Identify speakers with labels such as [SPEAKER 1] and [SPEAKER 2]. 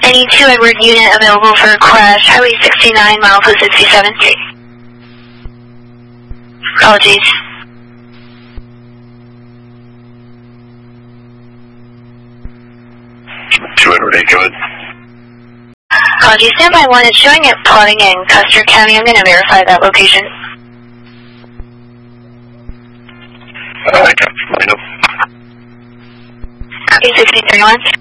[SPEAKER 1] Any 2 Edward unit available for crash, Highway 69, milepost 67. Apologies.
[SPEAKER 2] Two Edward 8, go ahead.
[SPEAKER 1] Apologies, standby 1, it's showing it plotting in Custer County. I'm going to verify that location.
[SPEAKER 2] I got line up.
[SPEAKER 1] Okay, 1631.